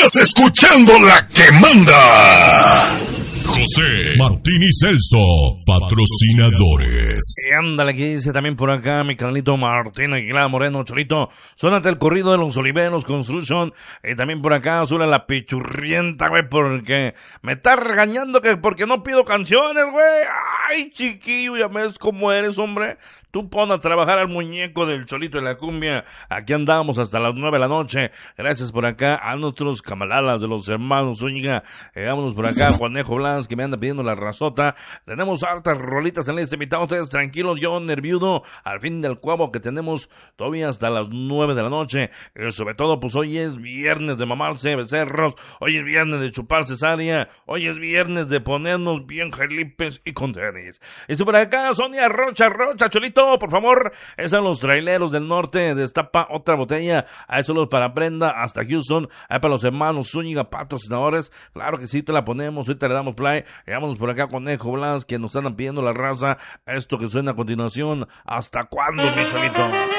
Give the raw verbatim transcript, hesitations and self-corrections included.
Estás escuchando La Que Manda. José Martín y Celso, patrocinadores. Y ándale, que dice también por acá mi canalito Martín Aguilar Moreno, Cholito. Suénate el corrido de los Oliveros Construction. Y también por acá suena la pichurrienta, güey, porque me está regañando que porque no pido canciones, güey. Ay, chiquillo, ya ves cómo eres, hombre. Tú pon a trabajar al muñeco del Cholito de la cumbia. Aquí andamos hasta las nueve de la noche. Gracias por acá a nuestros camaradas de los hermanos Zúñiga. Eh, vámonos por acá, Juanejo Blas, que me anda pidiendo la razota. Tenemos hartas rolitas en este invitado. Ustedes tranquilos, yo nerviudo. Al fin del cuavo que tenemos todavía hasta las nueve de la noche. Eh, sobre todo, pues hoy es viernes de mamarse becerros. Hoy es viernes de chupar cesárea. Hoy es viernes de ponernos bien jalipes y con tenis. Y por acá, Sonia Rocha, Rocha, Cholito. Por favor, esos son los traileros del norte. Destapa otra botella. A eso los para Brenda hasta Houston. Ahí para los hermanos Zúñiga, patrocinadores. Claro que sí, te la ponemos. Ahorita le damos play. Y vámonos por acá con Conejo Blas, que nos están pidiendo la raza. Esto que suena a continuación. ¿Hasta cuándo, mi Cholito?